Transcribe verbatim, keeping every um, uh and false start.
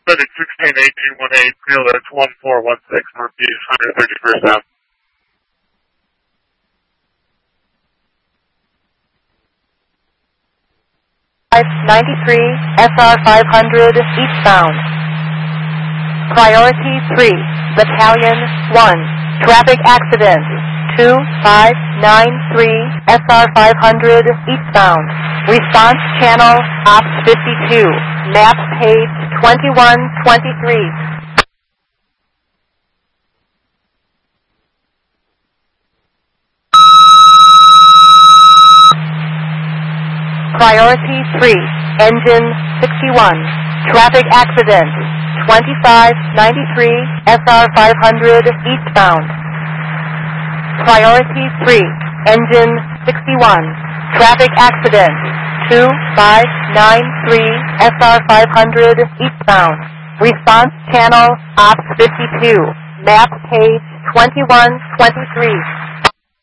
Medic sixteen eighteen one eight, field that's one four one six, Northeast one hundred thirty-first Ave. ninety-three, S R five hundred, eastbound. Priority three, Battalion one, traffic accident, two five nine three, S R five hundred, eastbound. Response channel, Ops fifty-two, map page twenty-one twenty-three. Priority three, engine sixty-one, traffic accident, twenty-five ninety-three, S R five hundred, eastbound. Priority three, engine sixty-one, traffic accident, two five nine three, S R five hundred, eastbound. Response channel, Ops fifty-two, map page twenty-one twenty-three.